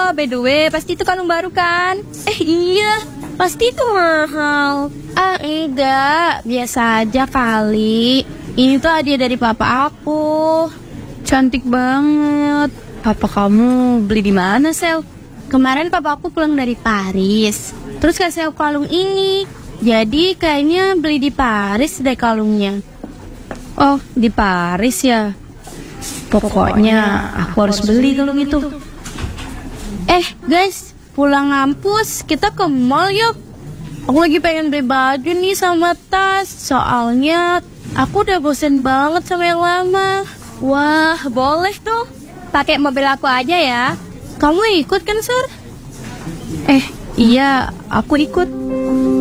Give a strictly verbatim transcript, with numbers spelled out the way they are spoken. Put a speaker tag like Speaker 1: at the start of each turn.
Speaker 1: Oh, by the way, pasti itu kalung baru kan?
Speaker 2: Eh iya, pasti itu mahal. Ah enggak, biasa aja kali. Ini tuh hadiah dari papa aku.
Speaker 1: Cantik banget. Papa kamu beli di mana, Sel?
Speaker 2: Kemarin papa aku pulang dari Paris, terus kasih aku kalung ini. Jadi kayaknya beli di Paris deh kalungnya.
Speaker 1: Oh, di Paris ya? Pokoknya aku harus beli kalung itu.
Speaker 2: Eh guys, pulang ngampus kita ke mall yuk. Aku lagi pengen beli baju nih sama tas. Soalnya aku udah bosen banget sama yang lama.
Speaker 1: Wah, boleh tuh. Pakai mobil aku aja ya.
Speaker 2: Kamu ikut kan, Sur?
Speaker 1: Eh, iya, aku ikut.